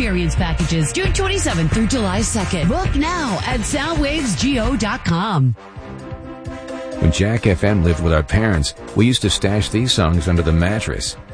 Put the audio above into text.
experience packages June 27th through July 2nd. Book now at soundwavesgo.com. When Jack FM lived with our parents, we used to stash these songs under the mattress.